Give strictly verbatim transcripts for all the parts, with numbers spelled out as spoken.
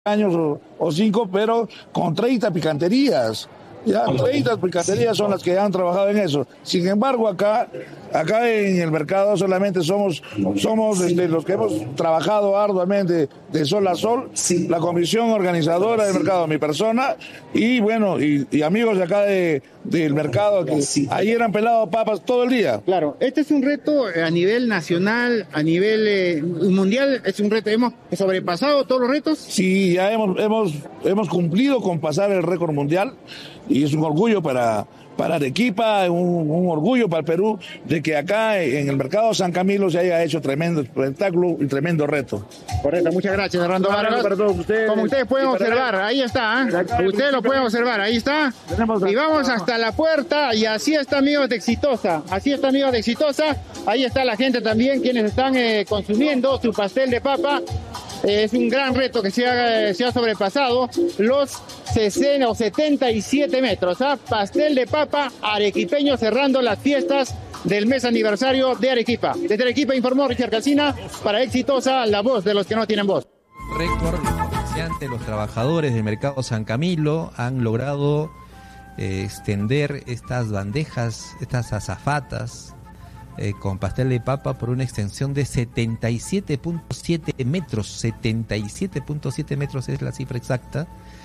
años o, o cinco, pero con treinta picanterías. Ya treinta picanterías son las que han trabajado en eso. Sin embargo, acá, acá en el mercado solamente somos, somos este, los que hemos trabajado arduamente de sol a sol, la comisión organizadora del mercado, mi persona, y bueno, y, y amigos de acá de, del mercado, que ahí eran pelados papas todo el día. Claro, este es un reto a nivel nacional, a nivel eh, mundial, es un reto, ¿hemos sobrepasado todos los retos? Sí, ya hemos, hemos, hemos cumplido con pasar el récord mundial. Y es un orgullo para, para Arequipa, un, un orgullo para el Perú, de que acá en el mercado San Camilo se haya hecho tremendo espectáculo y tremendo reto. Correcto, muchas gracias, Hernando Vargas. Para todos ustedes. Como ustedes pueden observar, ahí está, ¿eh? Ustedes lo pueden observar, ahí está. Y vamos hasta la puerta, y así está, amigos de Exitosa, así está, amigos de Exitosa. Ahí está la gente también, quienes están eh, consumiendo su pastel de papa. Es un gran reto que se ha, se ha sobrepasado los sesenta o setenta y siete metros. ¿eh? Pastel de papa arequipeño cerrando las fiestas del mes aniversario de Arequipa. Desde Arequipa informó Richard Calcina para Exitosa, la voz de los que no tienen voz. Récord, los comerciantes, los trabajadores del mercado San Camilo han logrado eh, extender estas bandejas, estas azafatas, Eh, con pastel de papa por una extensión de setenta y siete punto siete metros. setenta y siete punto siete metros es la cifra exacta.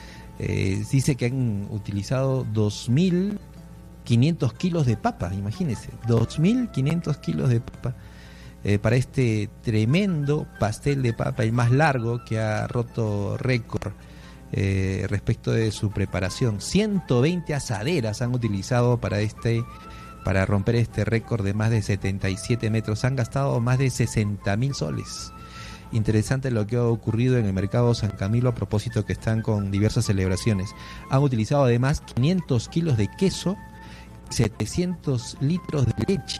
Eh, dice que han utilizado dos mil quinientos kilos de papa, imagínense, dos mil quinientos kilos de papa eh, para este tremendo pastel de papa, el más largo que ha roto récord eh, respecto de su preparación. ciento veinte asaderas han utilizado para este para romper este récord de más de setenta y siete metros. Han gastado más de sesenta mil soles. Interesante lo que ha ocurrido en el mercado San Camilo a propósito que están con diversas celebraciones. Han utilizado además quinientos kilos de queso, setecientos litros de leche.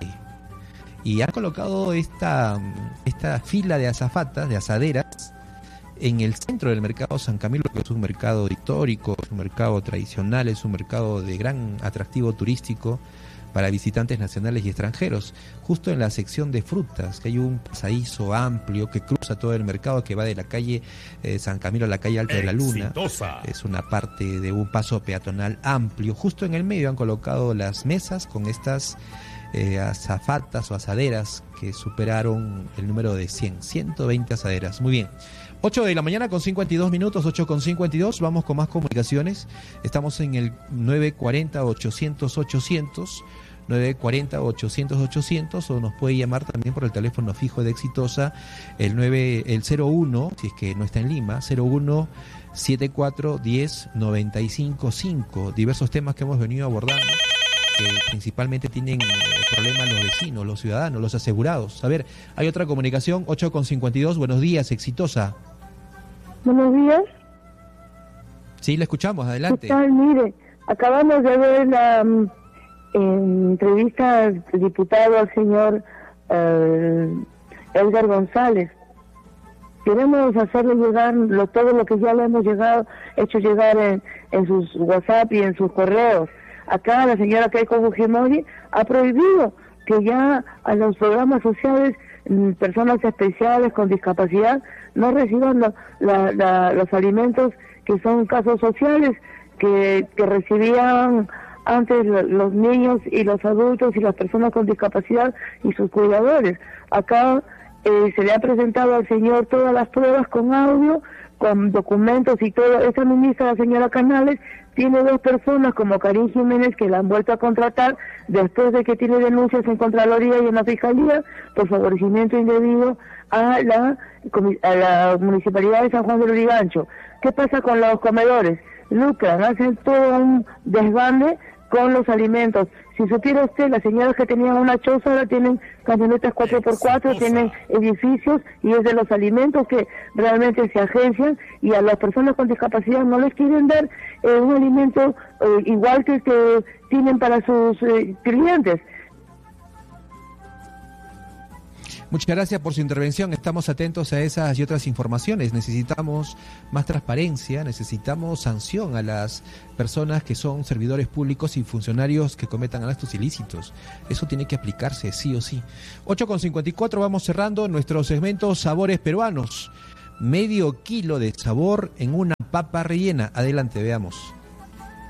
Y han colocado esta, esta fila de azafatas, de asaderas, en el centro del mercado San Camilo, que es un mercado histórico, es un mercado tradicional, es un mercado de gran atractivo turístico para visitantes nacionales y extranjeros, justo en la sección de frutas, que hay un pasadizo amplio que cruza todo el mercado, que va de la calle eh, San Camilo a la calle Alta de la Luna. Exitosa. Es una parte de un paso peatonal amplio. Justo en el medio han colocado las mesas con estas eh, azafatas o asaderas que superaron el número de cien, ciento veinte asaderas. Muy bien. ocho de la mañana con cincuenta y dos minutos, ocho con cincuenta y dos, vamos con más comunicaciones. Estamos en el nueve cuarenta, ochocientos, ochocientos, nueve cuarenta, ochocientos, ochocientos, o nos puede llamar también por el teléfono fijo de Exitosa, el nueve, el cero uno, si es que no está en Lima, cero uno setenta y cuatro diez noventa y cinco cinco. Diversos temas que hemos venido abordando, que principalmente tienen eh, problemas los vecinos, los ciudadanos, los asegurados. A ver, hay otra comunicación, ocho con cincuenta y dos, buenos días, Exitosa. Buenos días. Sí, le escuchamos, adelante. ¿Qué tal? Mire, acabamos de ver la um, entrevista al diputado, al señor uh, Edgar González. Queremos hacerle llegar lo, todo lo que ya le hemos llegado, hecho llegar en, en sus WhatsApp y en sus correos. Acá la señora Keiko Fujimori ha prohibido que ya a los programas sociales, personas especiales con discapacidad no reciban lo, la, la, los alimentos que son casos sociales que, que recibían antes los niños y los adultos y las personas con discapacidad y sus cuidadores. Acá eh, se le ha presentado al señor todas las pruebas con audio, con documentos y todo. Esa ministra, la señora Canales, tiene dos personas como Karim Jiménez que la han vuelto a contratar después de que tiene denuncias en Contraloría y en la Fiscalía por favorecimiento indebido a la, a la Municipalidad de San Juan del Lurigancho. ¿Qué pasa con los comedores? Lucran, hacen todo un desbande con los alimentos. Si supiera usted, las señoras que tenían una choza ahora tienen camionetas cuatro por cuatro, tienen edificios, y es de los alimentos que realmente se agencian, y a las personas con discapacidad no les quieren dar eh, un alimento eh, igual que el que tienen para sus eh, clientes. Muchas gracias por su intervención. Estamos atentos a esas y otras informaciones. Necesitamos más transparencia, necesitamos sanción a las personas que son servidores públicos y funcionarios que cometan actos ilícitos. Eso tiene que aplicarse sí o sí. ocho con cincuenta y cuatro, vamos cerrando nuestro segmento Sabores Peruanos. medio kilo de sabor en una papa rellena. Adelante, veamos.